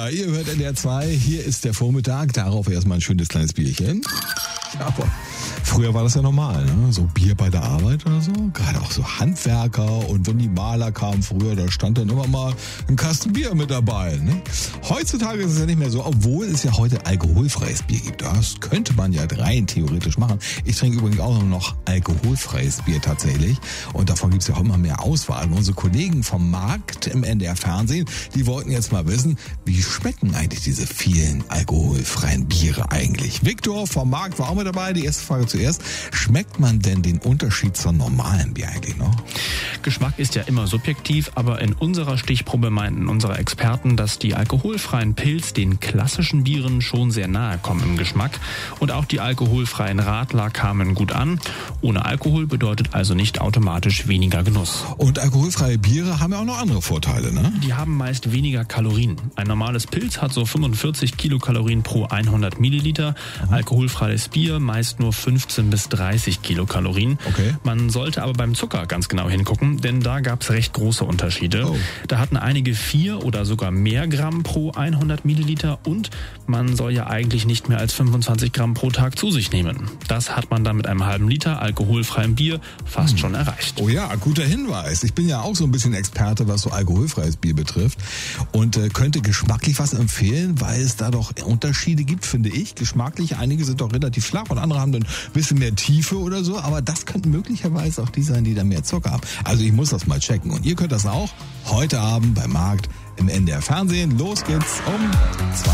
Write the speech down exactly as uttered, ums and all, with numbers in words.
Ja, ihr hört N D R zwei, hier ist der Vormittag, darauf erstmal ein schönes kleines Bierchen. Aber früher war das ja normal, ne? So Bier bei der Arbeit oder so. Gerade auch so Handwerker und wenn die Maler kamen früher, da stand dann immer mal ein Kasten Bier mit dabei. Ne? Heutzutage ist es ja nicht mehr so, obwohl es ja heute alkoholfreies Bier gibt. Das könnte man ja rein theoretisch machen. Ich trinke übrigens auch noch alkoholfreies Bier tatsächlich. Und davon gibt es ja auch immer mehr Auswahl. Und unsere Kollegen vom Markt im N D R Fernsehen, die wollten jetzt mal wissen, wie schmecken eigentlich diese vielen alkoholfreien Biere eigentlich? Viktor vom Markt war auch mit dabei. Die erste Frage zuerst. Schmeckt man denn den Unterschied zum normalen Bier eigentlich noch? Geschmack ist ja immer subjektiv, aber in unserer Stichprobe meinten unsere Experten, dass die alkoholfreien Pils den klassischen Bieren schon sehr nahe kommen im Geschmack. Und auch die alkoholfreien Radler kamen gut an. Ohne Alkohol bedeutet also nicht automatisch weniger Genuss. Und alkoholfreie Biere haben ja auch noch andere Vorteile, ne? Die haben meist weniger Kalorien. Ein normales Pils hat so fünfundvierzig Kilokalorien pro hundert Milliliter. Mhm. Alkoholfreies Bier meist nur fünfzehn bis dreißig Kilokalorien. Okay. Man sollte aber beim Zucker ganz genau hingucken, denn da gab es recht große Unterschiede. Oh. Da hatten einige vier oder sogar mehr Gramm pro hundert Milliliter und man soll ja eigentlich nicht mehr als fünfundzwanzig Gramm pro Tag zu sich nehmen. Das hat man dann mit einem halben Liter alkoholfreiem Bier fast hm. schon erreicht. Oh ja, guter Hinweis. Ich bin ja auch so ein bisschen Experte, was so alkoholfreies Bier betrifft und äh, könnte geschmacklich was empfehlen, weil es da doch Unterschiede gibt, finde ich. Geschmacklich, einige sind doch relativ flach und andere haben dann ein bisschen mehr Tiefe oder so, aber das könnten möglicherweise auch die sein, die da mehr Zucker haben. Also ich muss das mal checken und ihr könnt das auch heute Abend beim Markt im N D R Fernsehen. Los geht's um zwei